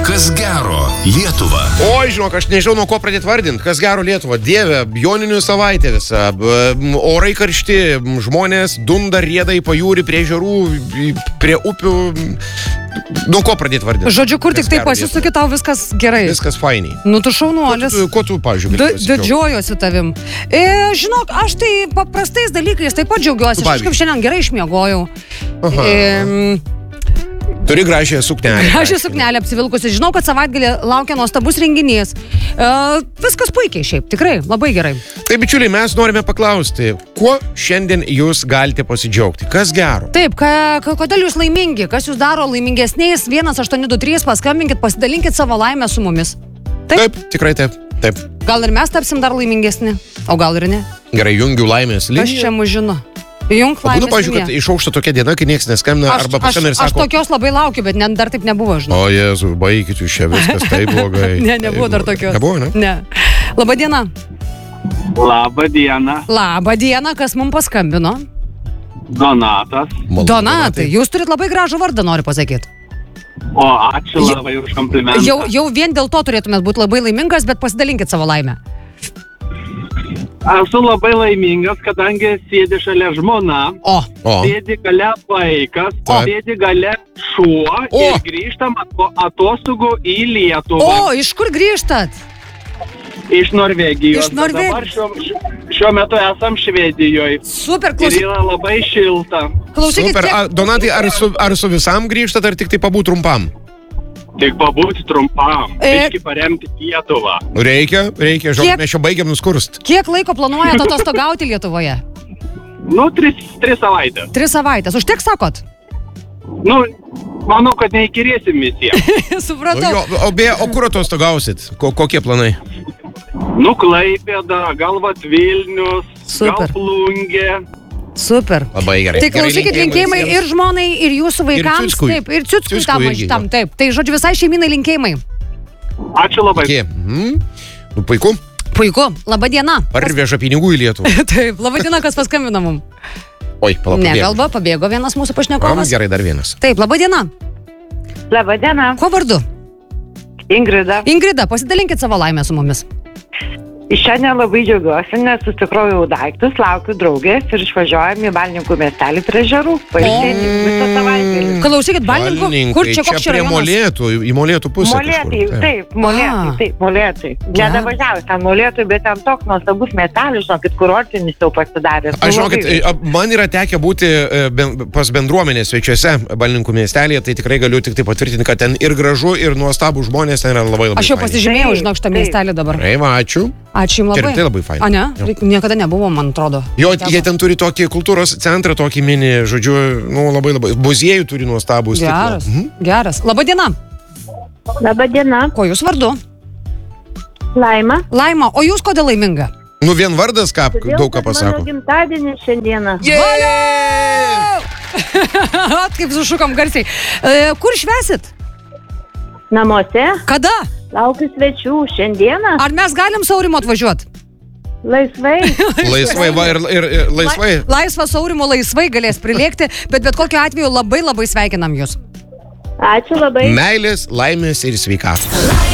Kas gero Lietuva? Oi, žinok, aš nežinau, nuo ko pradėti vardinti. Kas gero Lietuva? Dieve, joninių savaitė visa. Orai karšti, žmonės dunda, rieda į pajūrį, prie ežerų, prie upių. Nuo ko pradėti vardinti? Žodžiu, kur tik tai pasisuki, tau viskas gerai. Viskas fainiai. Nu, tu šaunuolis. Ko tu, pavyzdžiui, didžiuojuosi tavim. Žinok, aš tai paprastais dalykais taip pat džiaugiuosi. Aš kažkaip šiandien gerai išmiegojau. Turi gražią suknelę. Gražią suknelę apsivilkusi. Žinau, kad savaitgalį laukia nuostabus renginys. Viskas puikiai šiaip, tikrai, labai gerai. Taip, bičiuliai, mes norime paklausti, kuo šiandien jūs galite pasidžiaugti? Kas gero? Taip, kodėl jūs laimingi? Kas jūs daro laimingesniais? 1823, paskambinkit, pasidalinkit savo laimę su mumis. Taip, tikrai taip. Gal ir mes tapsim dar laimingesni, o gal ir ne. Gerai, jungiu laimės liniją. Kas čia mus žino? Jung laimės liniją. Pavyzdžiui, kad išaušta tokia diena, kai niekas neskambina arba paskambina ir sako... Aš tokios labai laukiu, bet dar taip nebuvo, žinau. O Jėzau, baikit jūs čia, viskas taip blogai. Nebuvo dar tokios. Nebuvo, ne? Ne. Labą dieną. Labą dieną. Labą dieną, kas mums paskambino? Donatas. Donatai, jūs turit labai gražų vardą, noriu pasakyti. O, ačiū labai už komplimentą. Jau vien dėl to turėtumėt būti labai laimingas, bet pasidalinkit savo laimę. Esu labai laimingas, kadangi sėdi šalia žmona, sėdi gale vaikas, sėdi gale šuo ir grįžtam atostogų į Lietuvą. O, iš kur grįžtat? Iš Norvegijos. Iš Norvegijos. Dabar šiuo metu esam Švedijoje. Super, klausyk. Ir yra labai šilta. Klausykit, super. Donatai, ar su visam grįžtat, ar tik tai pabūt trumpam? Tik pabūti trumpam, reikia paremti Lietuvą. Reikia, žinok, mes čia baigiam nuskurst. Kiek laiko planuojate atostogauti Lietuvoje? Nu, 3 savaitės. 3 savaitės, užteks sakot? Nu, manau, kad neįkirėsim visiems. Supratau. O kur atostogausit? Kokie planai? Nu, Klaipėda, gal vat Vilnius, gal Plungė. Super. Labai gerai. Tai klausykit, linkėjimai ir žmonai, ir jūsų vaikams. Taip, ir ciuckui tam mažitam. Taip, tai žodžiu visai šeiminai linkėjimai. Ačiū labai. Nu, puiku. Puiku. Labą dieną. Parveža pinigų į Lietuvą. Taip, labą dieną, kas paskambino mum. Oi, palauk. Nekalba, pabėgo vienas mūsų pašnekovas. Gerai, dar vienas. Taip, labą dieną. Labą dieną. Kuo vardu? Ingrida. Ingrida, pasidalinkit savo laimę su mumis. Šiandien labai džiaugiuosi, nes susikroviau daiktus, laukiu draugės ir išvažiuojam į Balninkų miestelį prie ežerų. Pailsėti visą savaitgalį. Klausykit, Balninkų, kur čia koks čia rajonas? Molėtų, į Molėtų pusę. Molėtai. Nedavažiavęs ten Molėtui, bet ten toks nuostabus miestelis, žinokit, kurortinis jau pasidarė. Aš žinokit, man yra tekę būti pas bendruomenės svečiuose Balninkų miestelėje, tai tikrai galiu tik tai patvirtinti, kad ten ir gražu, ir nuostabų žmonės ten yra labai. Aš jau pasižymėjau, žinok, šitą miestelį dabar. Ačiū. Ačiū jums labai. Tai labai fainai. A, ne? Niekada nebuvo, man atrodo. Jo, jie ten turi tokį kultūros centrą, tokį mini, žodžiu, nu, labai. Muziejų turi nuostabų stiklą. Geras. Labą dieną. Labą dieną. Ko jūs vardu? Laima. Laima, o jūs kodėl laiminga? Nu, vien vardas daug ką pasako. Mano gimtadienis šiandieną. Kaip sušukom garsiai. Kur švesit? Namuose. Kada? Laukiu svečių šiandieną. Ar mes galim su Aurimu atvažiuoti? Laisvai. Laisvai, va, ir laisvai. Laisvas Aurimo laisvai galės prilėkti, bet kokiu atveju labai sveikinam jūs. Ačiū labai. Meilės, laimės ir sveikatos.